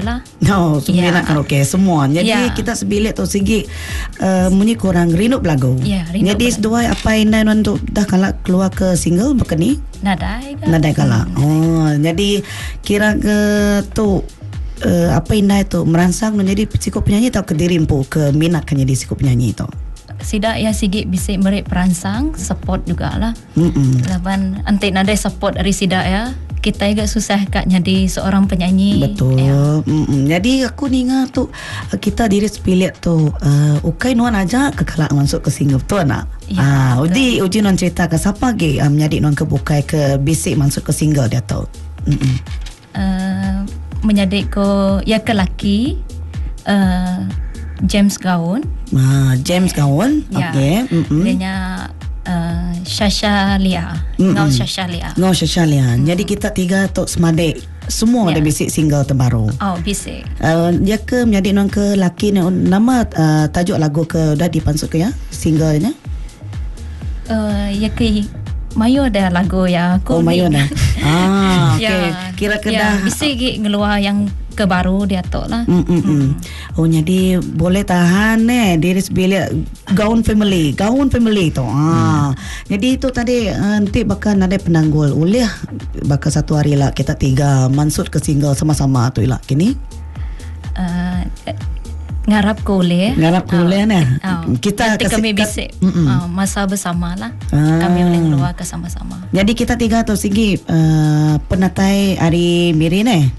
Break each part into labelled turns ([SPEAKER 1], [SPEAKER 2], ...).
[SPEAKER 1] lah.
[SPEAKER 2] No, semua nak karaoke semua. Jadi kita sebilik tu segi munyi kurang rindu lagu. Jadi sedua apa indai untuk dah keluar ke single berkeni? Nadai kala. Jadi kira ke tu apa indai tu merangsang menjadi psikop penyanyi atau ke dirimpu ke minat kan jadi psikop penyanyi tu?
[SPEAKER 1] Sida ya sigi bisa merik perangsang support jugalah. Laban antik nadai support dari sida ya. Kita juga susah kak jadi seorang penyanyi.
[SPEAKER 2] Betul. Jadi aku ninga tu kita diri sepilik tu ukai nuan aja kekalak masuk ke single tu nak. Uji non cerita ke siapa ke menjadi non kebukai ke bisik masuk ke single dia tu.
[SPEAKER 1] Menjadi ko ya ke laki James Gaun.
[SPEAKER 2] James Gaun. Okey.
[SPEAKER 1] Dia Shasha Lia. Ngau Shasha Lia.
[SPEAKER 2] Jadi kita tiga tok semadek semua ada bisik single terbaru.
[SPEAKER 1] Bisik.
[SPEAKER 2] Dia ke menjadi non ke laki nama tajuk lagu ke dah dipansuk ke ya singlenya?
[SPEAKER 1] Ya ke Mayu ada lagu ya aku.
[SPEAKER 2] Mayu dah. Okey. Kira dah
[SPEAKER 1] bisik ngeluar yang kebaru dia tok lah.
[SPEAKER 2] Jadi boleh tahan diri sebilik gaun family tu. Jadi itu tadi nanti bakal ada penanggul ulih bakal satu hari lah kita tiga mansut ke single sama-sama tu lah kini.
[SPEAKER 1] Ngarap ko ulih
[SPEAKER 2] kita
[SPEAKER 1] kami bisik masa bersama lah. Kami boleh keluar ke sama-sama.
[SPEAKER 2] Jadi kita tiga tu segi penatai hari miri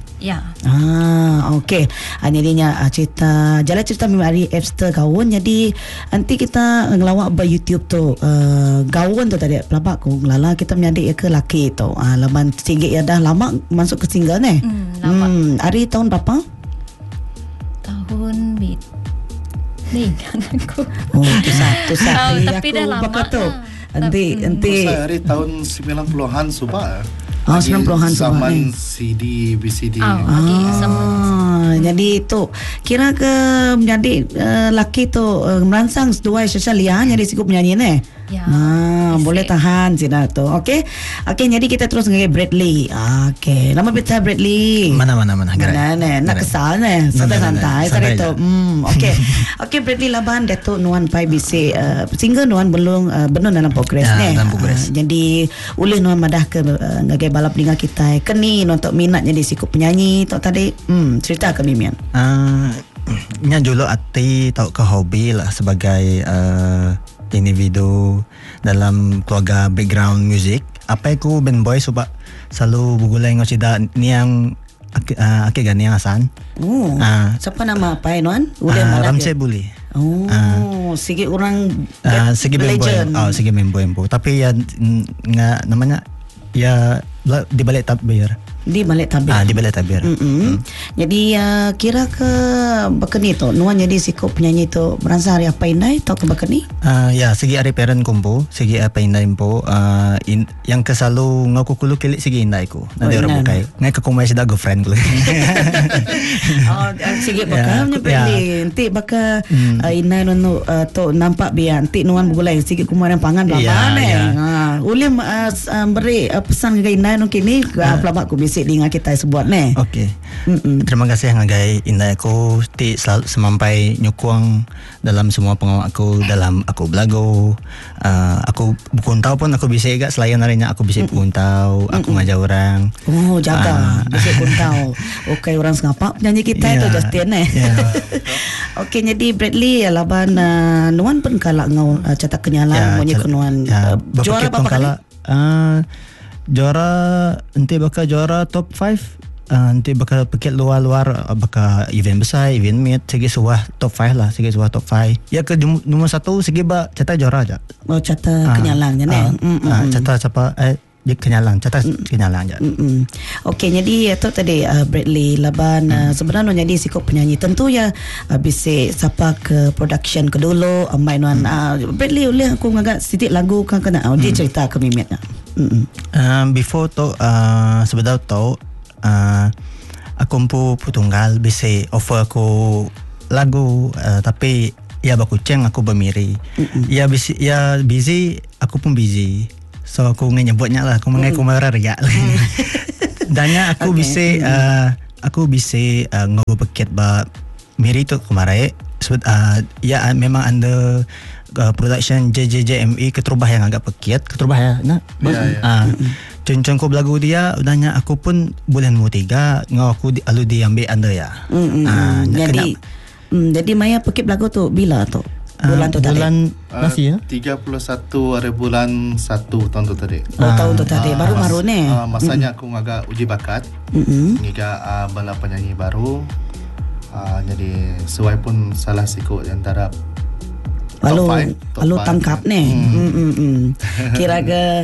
[SPEAKER 2] okey. Jadinya cerita memang Epster Gaun. Jadi nanti kita ngelawak by YouTube tu Gaun tu tadi pelabak ku lala kita menjadi ke laki tu. Laman singgit ya dah lama masuk ke single lama. Hari tahun berapa?
[SPEAKER 1] Tahun ni aku.
[SPEAKER 2] Tu satu
[SPEAKER 1] tapi dah lama
[SPEAKER 2] Nanti
[SPEAKER 3] hari tahun 90-an subah.
[SPEAKER 2] 90-an
[SPEAKER 3] zaman CD, VCD.
[SPEAKER 2] Jadi tu kira ke menjadi laki tu merangsang dua sosial ya jadi sikup penyanyi boleh tahan sina tu. Okey, jadi kita terus dengan Bradley. Okey, nama beta Bradley.
[SPEAKER 4] Mana
[SPEAKER 2] nak kesal santai tu. Okey Bradley laban Datuk Nuan Pai bisi single Nuan belum dalam progress
[SPEAKER 4] dalam progress.
[SPEAKER 2] Jadi ulih Nuan madah ke ngagai balap dengan kita keni untuk minatnya di sikup penyanyi tu tadi cerita ke Mimian.
[SPEAKER 4] Nya dulu ati tau ke hobi lah sebagai individu dalam keluarga background music. Apa aku band boy sebab selalu bergulai dengan cida ni yang akhir gani yang Hasan.
[SPEAKER 2] Siapa nama apa Nuan?
[SPEAKER 4] Ramsey Bully.
[SPEAKER 2] Sikit orang
[SPEAKER 4] segi band boy. Segi band boy. Tapi ya namanya ya di balik tabir. Di balik tabir.
[SPEAKER 2] Jadi kira ke bakeni tu Nuan jadi sikup penyanyi tu merasa hari apa indai tau ke bakeni?
[SPEAKER 4] Ya segi hari parent kumpu segi apa indai impo yang kesalalu ngaku kulu kilik segi indai ku nanti orang bukai ngai ke kumai sida girlfriend kulu.
[SPEAKER 2] Segi bakalnya beli nanti bakal indai Nuan tu nampak biar nanti Nuan bergulai segi kumai pangan belakang ulim beri pesan ke indai Nuan kini pelabak ku dengan kita sebuat
[SPEAKER 4] Okey. Terima kasih ngagai indai aku selalu semampai nyukuang dalam semua pengawal aku dalam aku belagu. Aku bukuntau pun aku bisa juga selain harinya aku bisa bukuntau, aku ngajar orang.
[SPEAKER 2] Jaga bisa bukuntau. Okey orang sengapa penyanyi kita itu Justin Okey jadi Bradley laban Nuan pun kalak ngau cetak kenyalan monyi Nuan juara apa kali?
[SPEAKER 4] Juara nanti bakal juara top 5 nanti bakal paket luar-luar bakal event besar event meet segi suah top 5 lah segi suah top 5 ya ke nombor 1 segi ba cata juara aja
[SPEAKER 2] cata kenyalang
[SPEAKER 4] cata siapa dia kenyalang cata kenyalang aja.
[SPEAKER 2] Okey jadi itu tadi Bradley laban sebenarnya jadi sikup penyanyi tentu ya bisa siapa ke production ke dulu mainan Bradley boleh aku ngagak sedikit lagu kan kena dia cerita ke Mimitnya.
[SPEAKER 4] Before tu sebenarnya tu aku putunggal bisa offer aku lagu tapi ya baku ceng aku bermiri ya busy aku pun busy so aku nyebutnya lah aku mengai kumarar ya dannya aku bisa aku bisa ngobrol paket ba Miri tu kemarin ya memang under production JJJME Keterubah yang agak pekiat Keterubah ya nak Cun ko lagu dia udahnya aku pun bulan mu 3 ngau aku alu diambil anda ya
[SPEAKER 2] jadi Maya pekip lagu tu bila tu bulan tu tadi
[SPEAKER 4] masih ya
[SPEAKER 3] 31 hari bulan 1 tahun tu tadi
[SPEAKER 2] tahun tu tadi baru ni
[SPEAKER 3] masanya aku agak uji bakat ngiga bala penyanyi baru. Jadi Suai pun salah sikut antara
[SPEAKER 2] Lalu tangkap ni kira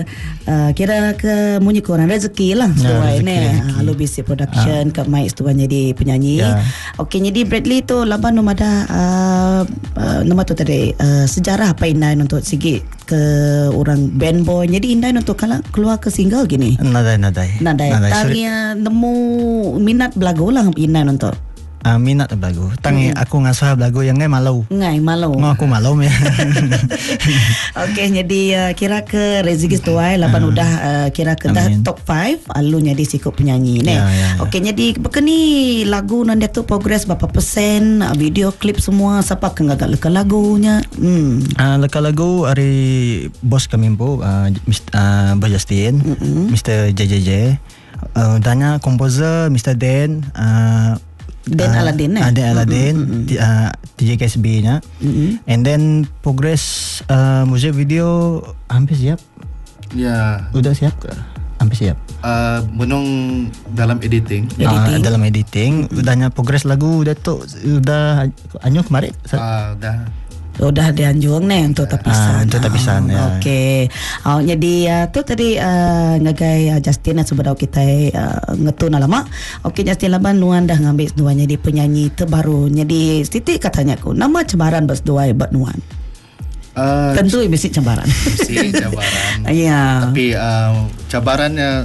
[SPEAKER 2] ke munyi korang rezeki lah Suai ni lalu bisi production ke Mike tu jadi penyanyi okey jadi Bradley tu laban nama ada nama tu tadi sejarah apa Inai untuk sigi ke orang band boy jadi Inai untuk keluar ke single gini
[SPEAKER 4] nadai
[SPEAKER 2] tanya nemu minat belagu lah Inai untuk
[SPEAKER 4] minat lagu. Tangi aku ngasuh lagu yang malau. Aku malau ya.
[SPEAKER 2] Okey jadi kira ke rezeki tuai lapan udah kira ke dah top 5 alu jadi sikut penyanyi ni. Okey jadi bekeni lagu nan dia tu progress berapa persen video klip semua siapa kengagak leka lagunya.
[SPEAKER 4] Leka lagu hari bos kami po Mbak Justin, Mr. JJJ. Tanya komposer Mr. Dan
[SPEAKER 2] Dan Aladdin
[SPEAKER 4] Aladdin TJKSB nya and then progress music video hampir siap udah siap ke hampir siap
[SPEAKER 3] menung dalam editing
[SPEAKER 4] udahnya progress lagu udah anyo kemarin
[SPEAKER 2] udah dianjung ni untuk tapisan. Okey. Jadi tu tadi ngagai Justin sebelum kita ngetun lama. Okey Justin laban nuan dah ngambil dua jadi penyanyi terbaru. Jadi Siti katanya aku nama cabaran bas dua buat nuan. Tentu mesti cabaran.
[SPEAKER 3] Ya. Tapi cabarannya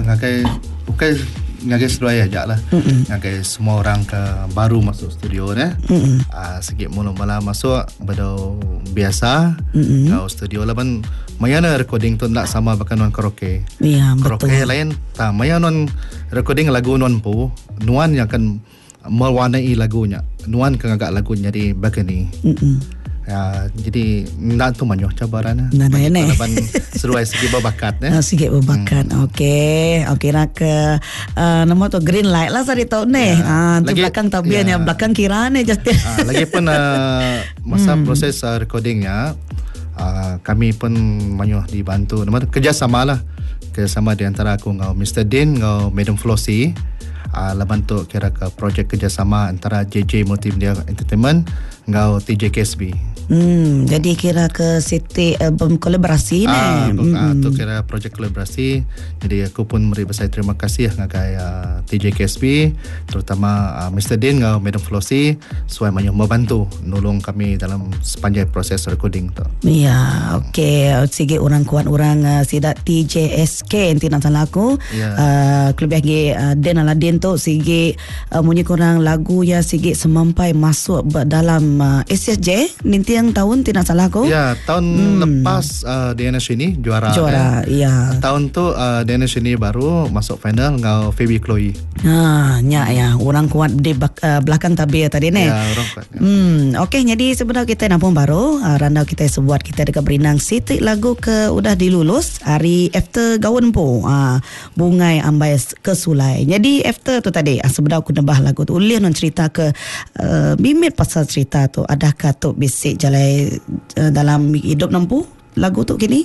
[SPEAKER 3] ngagai sedaya aja lah. Ngagai semua orang ke baru masuk studio ni. Sikit mula-mula masuk badau biasa kau studio lah ban mayana recording tu tak sama bahkan non karaoke.
[SPEAKER 2] Ya,
[SPEAKER 3] karaoke lain tak maya non recording lagu non pu nuan yang akan mewarnai lagunya. Nuan kan agak lagunya di begini. Jadi nak tu manyoh cabaran
[SPEAKER 2] Laban
[SPEAKER 3] seruai segi berbakat
[SPEAKER 2] sikit berbakat. Okey nak ke nama tu green light lah sari tahun ni tu belakang tabiannya belakang kira ni Justin
[SPEAKER 3] lagi pun masa proses recordingnya kami pun manyoh dibantu nama kerjasama di antara aku ngau Mr. Din ngau Madam Flossie laban tu kira ke projek kerjasama antara JJ Multimedia Entertainment ngau TJKSB.
[SPEAKER 2] Jadi kira ke City album kolaborasi ni.
[SPEAKER 3] Tu kira projek kolaborasi. Jadi aku pun beri besar terima kasih ngagai TJKSB terutama Mr. Din ngau Madam Flossie suai banyak membantu nolong kami dalam sepanjang proses recording tu.
[SPEAKER 2] Ya, okey. Sige orang kuat orang sidak TJSK nanti nak salah aku. Klub lagi Den Aladdin tu sige munyi korang lagu ya sige semampai masuk dalam SSJ nanti yang tahun tidak salah aku.
[SPEAKER 3] Ya, tahun lepas DNS ini juara.
[SPEAKER 2] Ya.
[SPEAKER 3] Tahun tu DNS ini baru masuk final ngau Phoebe Chloe.
[SPEAKER 2] Ya, orang kuat di belakang tabir tadi ni.
[SPEAKER 3] Ya, orang kuat.
[SPEAKER 2] Okey, jadi sebenarnya kita nampung baru randau kita sebuat kita dekat Berinang Siti lagu ke udah dilulus hari after gaun po bungai ambai ke sulai. Jadi after tu tadi sebenarnya aku nembah lagu tu ulih non cerita ke bimit pasal cerita tu adakah tu bisik jalai dalam hidup nampu lagu tu kini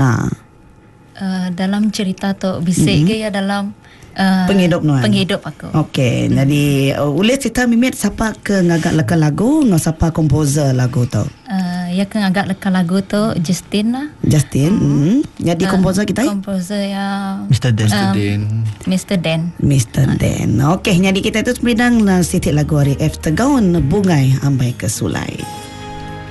[SPEAKER 1] dalam cerita tu bisik ke ya dalam
[SPEAKER 2] penghidup
[SPEAKER 1] aku.
[SPEAKER 2] Okey, jadi ulih cerita mimit siapa ke ngagak leka lagu ngau siapa komposer lagu tu
[SPEAKER 1] ya ke ngagak leka lagu tu Justin lah.
[SPEAKER 2] Jadi komposer kita
[SPEAKER 1] komposer ya
[SPEAKER 4] Mr.
[SPEAKER 1] Dan.
[SPEAKER 2] Okey, jadi kita tu semedang Siti lagu hari after gaun bungai ambai ke sulai.